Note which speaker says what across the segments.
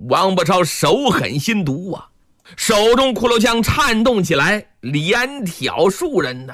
Speaker 1: 王伯超手狠心毒啊，手中骷髅枪颤动起来，连挑数人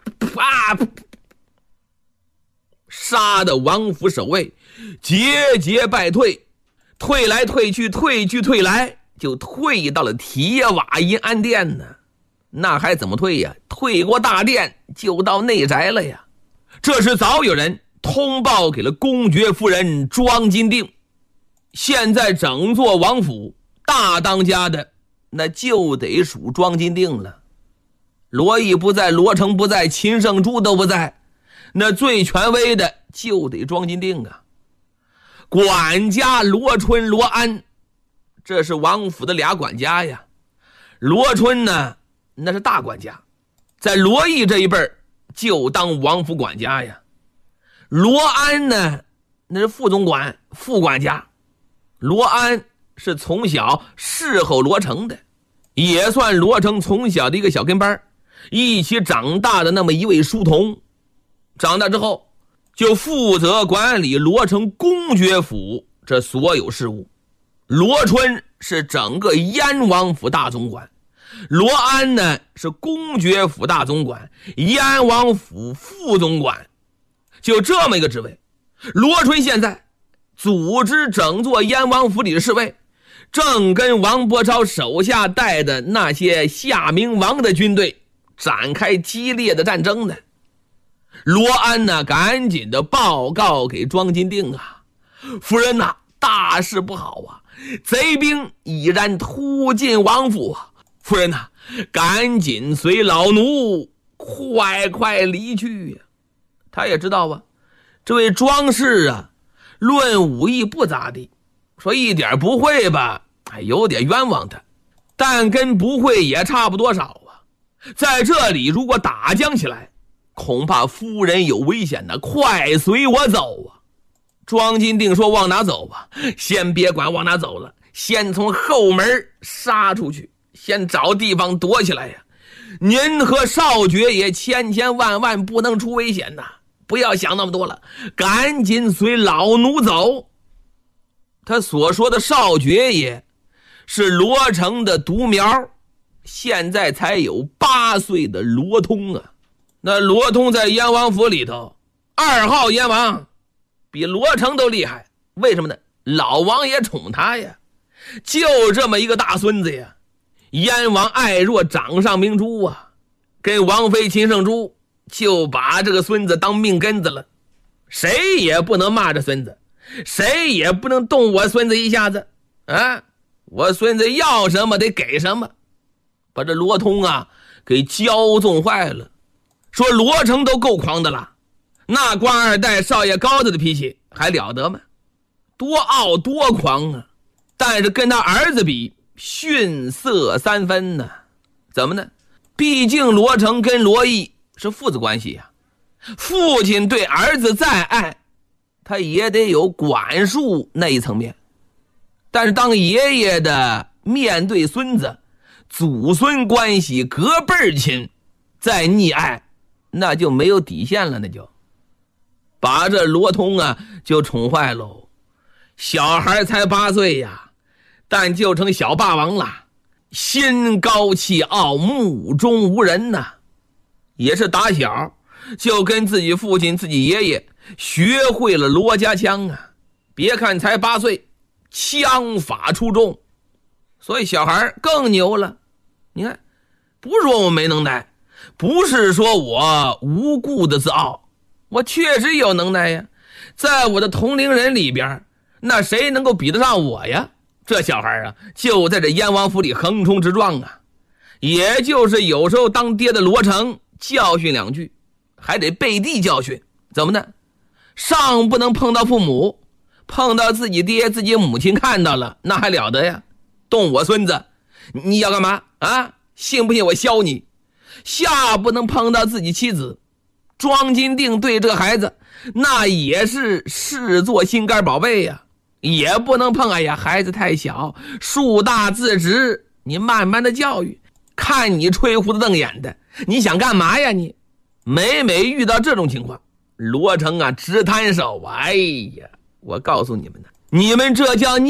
Speaker 1: 杀的王府守卫节节败退，退来退去，退去退来，就退到了铁瓦银安殿呢。那还怎么退呀？退过大殿就到内宅了呀。这时早有人通报给了公爵夫人庄金锭，现在整座王府大当家的那就得属庄金锭了。罗毅不在，罗成不在，秦圣珠都不在，那最权威的就得庄金锭啊。管家罗春、罗安，这是王府的俩管家呀。罗春呢，那是大管家，在罗毅这一辈就当王府管家呀。罗安呢，那是副总管、副管家。罗安是从小侍候罗成的，也算罗成从小的一个小跟班，一起长大的那么一位书童。长大之后就负责管理罗成公爵府这所有事务。罗春是整个燕王府大总管，罗安呢是公爵府大总管，燕王府副总管，就这么一个职位。罗春现在组织整座燕王府里的侍卫，正跟王伯超手下带的那些夏明王的军队展开激烈的战争呢。罗安呢，赶紧的报告给庄金锭啊，夫人呐，大事不好啊，贼兵已然突进王府啊，夫人呐，赶紧随老奴快离去呀。他也知道啊，这位庄氏啊，论武艺不咋地，说一点不会吧，有点冤枉他，但跟不会也差不多少啊。在这里如果打将起来，恐怕夫人有危险呢，快随我走啊。庄金锭说往哪走啊？先别管往哪走了，先从后门杀出去，先找地方躲起来呀。您和少爵也千万不能出危险呐，不要想那么多了，赶紧随老奴走。他所说的少爵爷是罗成的独苗，现在才有8岁的罗通啊。那罗通在燕王府里头2号燕王，比罗成都厉害。为什么呢？老王也宠他呀，就这么一个大孙子呀。燕王爱若掌上明珠啊，跟王妃秦圣珠就把这个孙子当命根子了，谁也不能骂这孙子，谁也不能动我孙子一下子啊！我孙子要什么得给什么，把这罗通啊给骄纵坏了。说罗成都够狂的了，那官二代少爷高子的脾气还了得吗？多傲多狂啊！但是跟他儿子比，逊色3分呢。怎么呢？毕竟罗成跟罗毅是父子关系呀，父亲对儿子再爱，他也得有管束那一层面。但是当爷爷的面对孙子，祖孙关系隔辈亲，再溺爱，那就没有底线了，那就把这罗通啊就宠坏喽。小孩才8岁呀，但就成小霸王了，心高气傲，目中无人呐。也是打小就跟自己父亲自己爷爷学会了罗家枪啊，别看才8岁，枪法出众，所以小孩更牛了。你看，不是说我没能耐，不是说我无故的自傲，我确实有能耐呀。在我的同龄人里边，那谁能够比得上我呀？这小孩啊，就在这燕王府里横冲直撞啊，也就是有时候当爹的罗成教训2句，还得背地教训。怎么呢？上不能碰到父母，碰到自己爹自己母亲看到了，那还了得呀？动我孙子，你要干嘛啊？信不信我削你？下不能碰到自己妻子。庄金锭对这个孩子那也是视作心肝宝贝呀，也不能碰。哎呀，孩子太小，树大自直，你慢慢的教育，看你吹胡子瞪眼的，你想干嘛呀你？每遇到这种情况，罗成啊直摊手。哎呀，我告诉你们呢，你们这叫